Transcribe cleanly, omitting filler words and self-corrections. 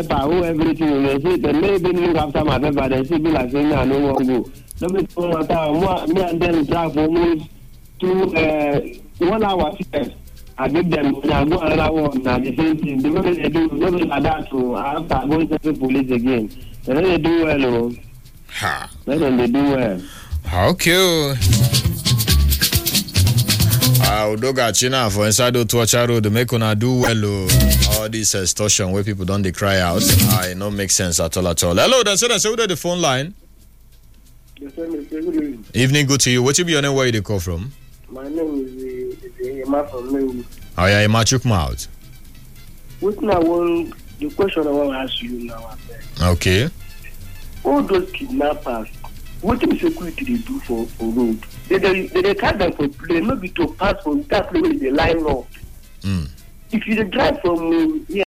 paper, who everything. They say they may be look after my paper. They say be like saying I no want go. No me me and them drive almost 1 hour first. I give them when I go another one. Now the same thing. The way they do, no be like that. So after going to the police again, then they do well. Oh. Ha. Then they do well. Okay. Udoga China for inside the Tuacha Road, make una do well. All this extortion where people don't they cry out. It don't make sense at all. Hello, then say the phone line. Evening, good to you. What you be your name? Where you call from? My name is Emma from Lewu. Oh yeah, Emma Chuk Mouth. The question I want to ask you now. Okay. All those kidnappers, what do security they do for road? They catch them for play, not be to pass from that way they line up. If you drive from here.